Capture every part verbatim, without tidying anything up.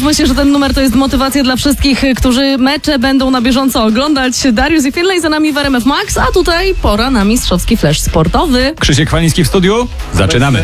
Umówmy się, że ten numer to jest motywacja dla wszystkich, którzy mecze będą na bieżąco oglądać. Dariusz i Finlay za nami w R M F Max, a tutaj pora na mistrzowski flash sportowy. Krzysiek Chwaliński w studiu. Zaczynamy.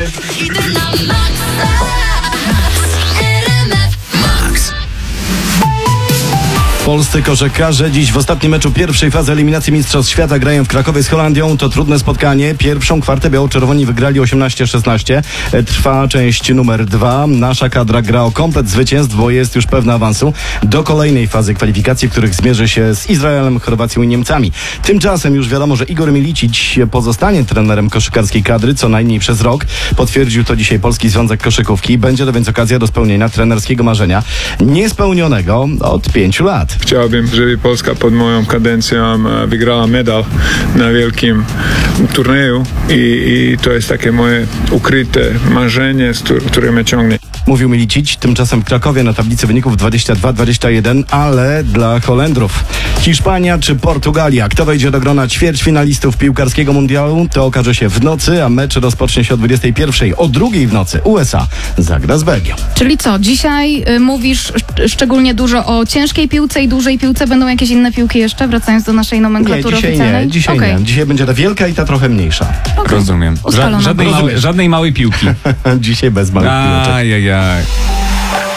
Polscy koszykarze dziś w ostatnim meczu pierwszej fazy eliminacji Mistrzostw Świata grają w Krakowie z Holandią. To trudne spotkanie. Pierwszą kwartę biało-czerwoni wygrali osiemnaście szesnaście. Trwa część numer dwa. Nasza kadra gra o komplet zwycięstw, bo jest już pewna awansu do kolejnej fazy kwalifikacji, w których zmierzy się z Izraelem, Chorwacją i Niemcami. Tymczasem już wiadomo, że Igor Milicic pozostanie trenerem koszykarskiej kadry co najmniej przez rok. Potwierdził to dzisiaj Polski Związek Koszykówki. Będzie to więc okazja do spełnienia trenerskiego marzenia niespełnionego od pięciu lat. Chciałbym, żeby Polska pod moją kadencją wygrała medal na wielkim turnieju i, i to jest takie moje ukryte marzenie, które mnie ciągnie. Mówił Milicic, tymczasem w Krakowie na tablicy wyników dwadzieścia dwa dwadzieścia jeden, ale dla Holendrów. Hiszpania czy Portugalia? Kto wejdzie do grona ćwierćfinalistów piłkarskiego mundialu? To okaże się w nocy, a mecz rozpocznie się o dwudziestej pierwszej. O drugiej w nocy U S A zagra z Belgią. Czyli co, dzisiaj y, mówisz sz- szczególnie dużo o ciężkiej piłce i dużej piłce. Będą jakieś inne piłki jeszcze, wracając do naszej nomenklatury Nie, dzisiaj oficjalnej? nie, dzisiaj okay. nie. Dzisiaj będzie ta wielka i ta trochę mniejsza. Okay. Rozumiem. Ustalone. Ża- żadnej, małej, żadnej małej piłki. Dzisiaj bez małych piłeczek. Ajajaj.